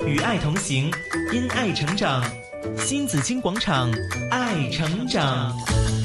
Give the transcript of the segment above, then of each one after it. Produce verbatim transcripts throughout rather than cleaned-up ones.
与爱同行，因爱成长。新紫金广场，爱成长。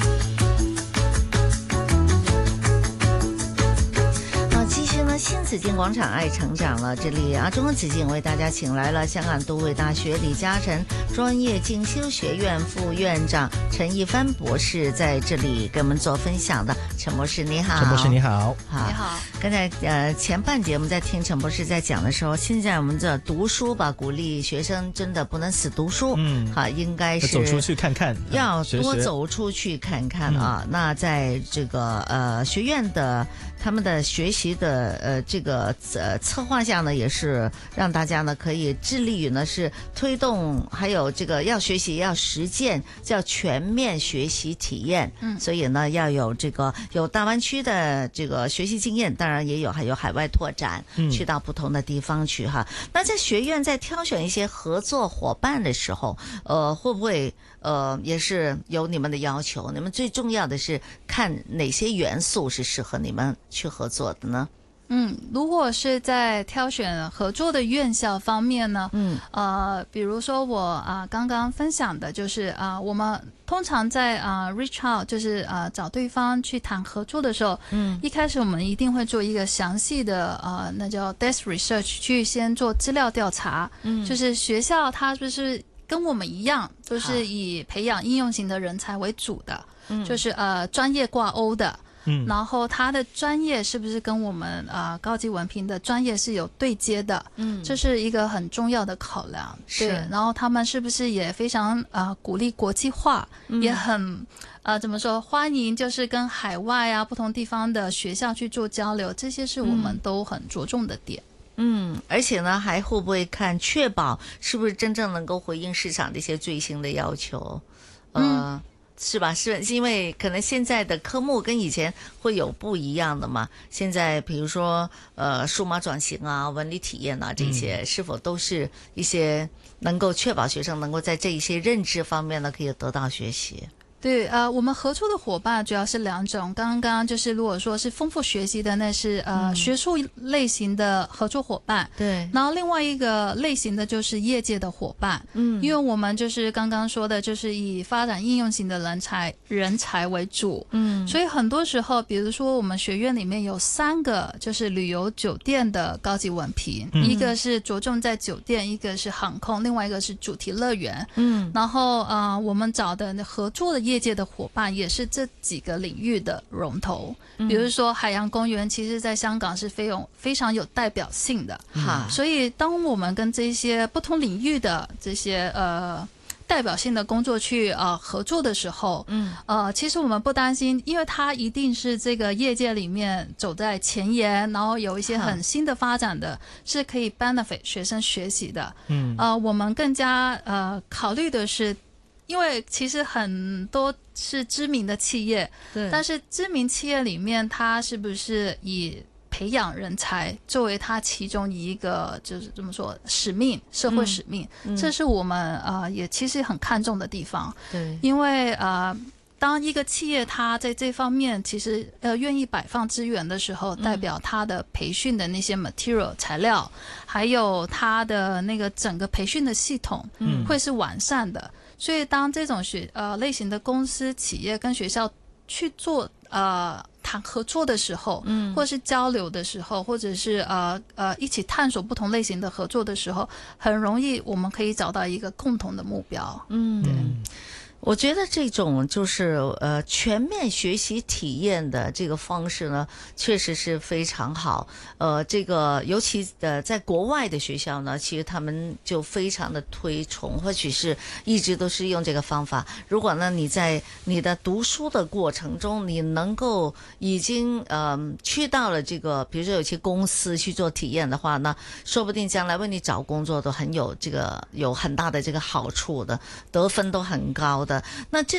新紫金广场爱成长了，这里啊，中国紫金为大家请来了香港都会大学李嘉诚专业进修学院副院长陈一帆博士在这里跟我们做分享的。陈博士你好。 陈博士你好。 好，你好。刚才呃前半节我们在听陈博士在讲的时候，现在我们这读书吧，鼓励学生真的不能死读书，嗯，好，应该是走出去看看， 要多走出去看看啊。嗯、那在这个呃学院的他们的学习的呃这个呃策划下呢，也是让大家呢可以致力于呢是推动，还有这个要学习要实践，叫全面学习体验。嗯，所以呢要有这个有大湾区的这个学习经验，当然也有还有海外拓展，嗯、去到不同的地方去哈。那在学院在挑选一些合作伙伴的时候，呃会不会呃也是有你们的要求？你们最重要的是看哪些元素是适合你们去合作的呢？ 嗯，如果是在挑选合作的院校方面呢，嗯，呃，比如说我啊、呃、刚刚分享的就是啊、呃，我们通常在啊、呃、reach out 就是啊、呃、找对方去谈合作的时候，嗯，一开始我们一定会做一个详细的呃那叫 desk research， 去先做资料调查，嗯，就是学校它是不是跟我们一样，都是以培养应用型的人才为主的，嗯，就是呃专业挂钩的。嗯，然后他的专业是不是跟我们啊、呃、高级文凭的专业是有对接的？嗯，这是一个很重要的考量。对，然后他们是不是也非常啊、呃、鼓励国际化，嗯、也很呃怎么说欢迎就是跟海外啊不同地方的学校去做交流，这些是我们都很着重的点。 嗯，而且呢，还会不会看确保是不是真正能够回应市场的一些最新的要求？呃。嗯是吧？是因为可能现在的科目跟以前会有不一样的嘛？现在比如说呃，数码转型啊、文理体验啊这些，嗯、是否都是一些能够确保学生能够在这一些认知方面呢，可以得到学习？ 对，呃，我们合作的伙伴主要是两种。刚刚就是如果说是丰富学习的，那是呃、嗯、学术类型的合作伙伴。对，然后另外一个类型的就是业界的伙伴。嗯，因为我们就是刚刚说的，就是以发展应用型的人才人才为主。嗯，所以很多时候，比如说我们学院里面有三个就是旅游酒店的高级文凭，嗯、一个是着重在酒店，一个是航空，另外一个是主题乐园。嗯，然后呃，我们找的合作的业界的伙伴也是这几个领域的龙头，比如说海洋公园，其实在香港是非常非常有代表性的。嗯、所以当我们跟这些不同领域的这些呃代表性的工作去呃合作的时候，嗯呃，其实我们不担心，因为它一定是这个业界里面走在前沿，然后有一些很新的发展的，是可以 benefit 学生学习的。嗯呃，我们更加呃考虑的是。因为其实很多是知名的企业，对，但是知名企业里面，它是不是以培养人才作为它其中一个就是怎么说使命，社会使命，嗯、这是我们呃也其实很看重的地方。对，因为呃。当一个企业它在这方面其实呃愿意摆放资源的时候，代表它的培训的那些 material 材料，还有它的那个整个培训的系统，嗯，会是完善的。所以当这种学呃类型的公司企业跟学校去做呃谈合作的时候，嗯，或是交流的时候，或者是呃呃一起探索不同类型的合作的时候，很容易我们可以找到一个共同的目标。嗯，对。 我觉得这种就是呃全面学习体验的这个方式呢，确实是非常好。呃，这个尤其呃在国外的学校呢，其实他们就非常的推崇，或许是一直都是用这个方法。如果呢你在你的读书的过程中，你能够已经呃去到了这个，比如说有些公司去做体验的话呢，说不定将来为你找工作都很有这个有很大的这个好处的，得分都很高的。那这